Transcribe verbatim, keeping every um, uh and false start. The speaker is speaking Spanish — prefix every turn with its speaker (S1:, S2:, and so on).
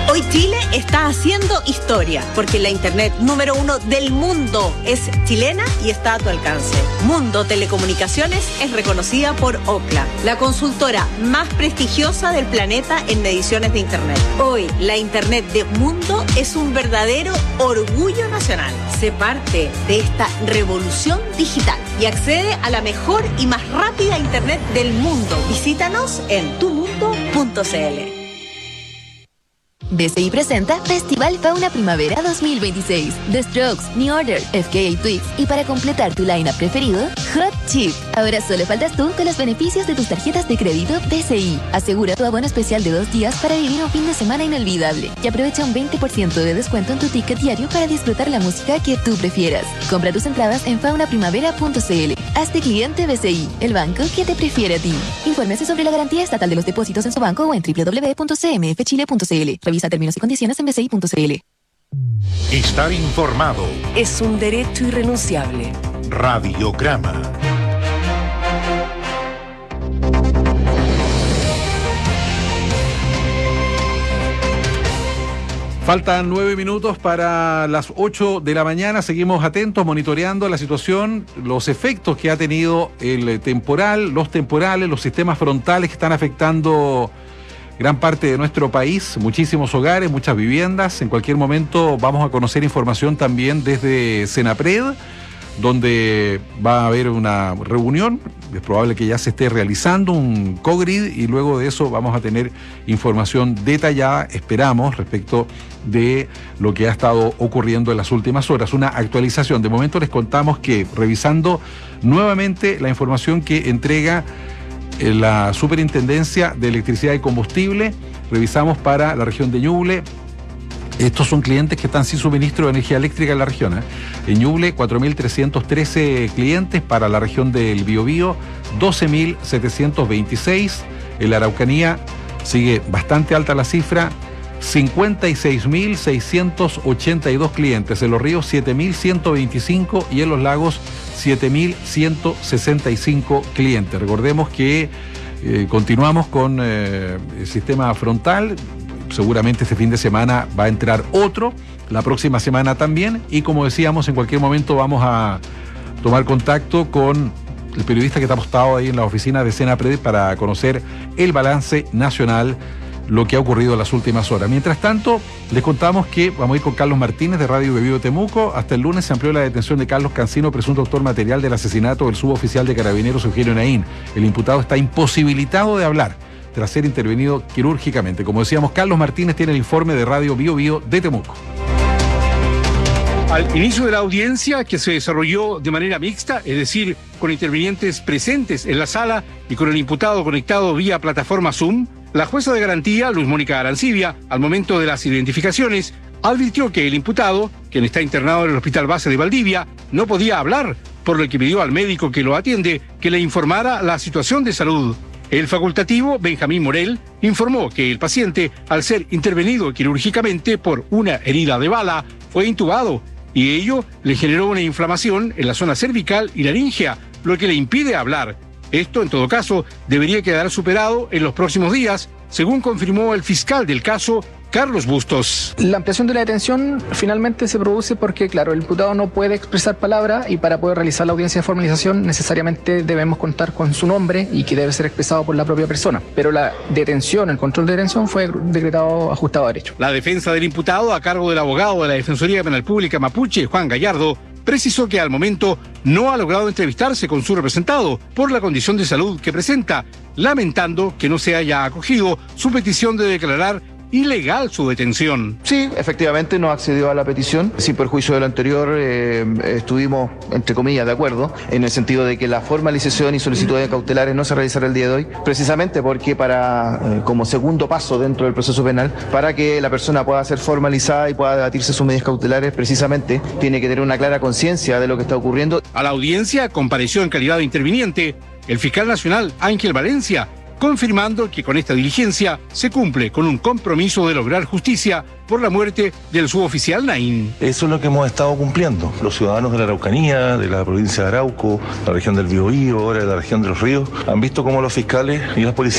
S1: Hoy Chile está haciendo historia, porque la internet número uno del mundo es chilena y está a tu alcance. Mundo Telecomunicaciones es reconocida por Ookla, la consultora más prestigiosa del planeta en mediciones de internet. Hoy, la internet de Mundo es un verdadero orgullo nacional. Sé parte de esta revolución digital y accede a la mejor y más rápida internet del mundo. Visítanos en tu mundo punto c l.
S2: B C I presenta Festival Fauna Primavera dos mil veintiséis. The Strokes, New Order, F K A Twigs y para completar tu line-up preferido, Hot Chip. Ahora solo faltas tú con los beneficios de tus tarjetas de crédito B C I. Asegura tu abono especial de dos días para vivir un fin de semana inolvidable y aprovecha un veinte por ciento de descuento en tu ticket diario para disfrutar la música que tú prefieras. Compra tus entradas en fauna primavera punto c l. Hazte cliente B C I, el banco que te prefiere a ti. Infórmese sobre la garantía estatal de los depósitos en su banco o en doble u doble u doble u punto c m f chile punto c l. Revisa términos y condiciones en b c i punto c l.
S3: Estar informado
S4: es un derecho irrenunciable.
S3: Radiograma.
S5: Faltan nueve minutos para las ocho de la mañana. Seguimos atentos, monitoreando la situación, los efectos que ha tenido el temporal, los temporales, los sistemas frontales que están afectando gran parte de nuestro país, muchísimos hogares, muchas viviendas. En cualquier momento vamos a conocer información también desde Senapred, donde va a haber una reunión, es probable que ya se esté realizando un COGRID y luego de eso vamos a tener información detallada, esperamos, respecto de lo que ha estado ocurriendo en las últimas horas. Una actualización. De momento les contamos que, revisando nuevamente la información que entrega la Superintendencia de Electricidad y Combustible, revisamos para la región de Ñuble. Estos son clientes que están sin suministro de energía eléctrica en la región, ¿eh? En Ñuble, cuatro mil trescientos trece clientes. Para la región del Biobío, doce mil setecientos veintiséis. En la Araucanía sigue bastante alta la cifra, cincuenta y seis mil seiscientos ochenta y dos clientes. En los ríos, siete mil ciento veinticinco. Y en los lagos, siete mil ciento sesenta y cinco clientes. Recordemos que eh, continuamos con eh, el sistema frontal. Seguramente este fin de semana va a entrar otro, la próxima semana también, y como decíamos, en cualquier momento vamos a tomar contacto con el periodista que está apostado ahí en la oficina de Senapred para conocer el balance nacional, lo que ha ocurrido en las últimas horas. Mientras tanto, les contamos que vamos a ir con Carlos Martínez de Radio Biobío Temuco. Hasta el lunes se amplió la detención de Carlos Cancino, presunto autor material del asesinato del suboficial de Carabineros Eugenio Naín. El imputado está imposibilitado de hablar tras ser intervenido quirúrgicamente. Como decíamos, Carlos Martínez tiene el informe de Radio Biobío de Temuco.
S6: Al inicio de la audiencia, que se desarrolló de manera mixta, es decir, con intervinientes presentes en la sala y con el imputado conectado vía plataforma Zoom, la jueza de garantía, Luz Mónica Arancibia, al momento de las identificaciones, advirtió que el imputado, quien está internado en el Hospital Base de Valdivia, no podía hablar, por lo que pidió al médico que lo atiende que le informara la situación de salud. El facultativo, Benjamín Morel, informó que el paciente, al ser intervenido quirúrgicamente por una herida de bala, fue intubado y ello le generó una inflamación en la zona cervical y laríngea, lo que le impide hablar. Esto, en todo caso, debería quedar superado en los próximos días, según confirmó el fiscal del caso, Carlos Bustos.
S7: La ampliación de la detención finalmente se produce porque, claro, el imputado no puede expresar palabra y para poder realizar la audiencia de formalización necesariamente debemos contar con su nombre y que debe ser expresado por la propia persona. Pero la detención, el control de detención fue decretado ajustado a derecho.
S6: La defensa del imputado, a cargo del abogado de la Defensoría Penal Pública Mapuche, Juan Gallardo, precisó que al momento no ha logrado entrevistarse con su representado por la condición de salud que presenta, lamentando que no se haya acogido su petición de declarar ilegal su detención.
S8: Sí, efectivamente no accedió a la petición. Sin perjuicio de lo anterior, eh, estuvimos, entre comillas, de acuerdo, en el sentido de que la formalización y solicitudes cautelares no se realizará el día de hoy, precisamente porque para, eh, como segundo paso dentro del proceso penal, para que la persona pueda ser formalizada y pueda debatirse sus medidas cautelares, precisamente tiene que tener una clara conciencia de lo que está ocurriendo.
S6: A la audiencia compareció en calidad de interviniente el fiscal nacional Ángel Valencia, confirmando que con esta diligencia se cumple con un compromiso de lograr justicia por la muerte del suboficial Naín.
S9: Eso es lo que hemos estado cumpliendo. Los ciudadanos de la Araucanía, de la provincia de Arauco, la región del Biobío, ahora de la región de los Ríos, han visto cómo los fiscales y las policías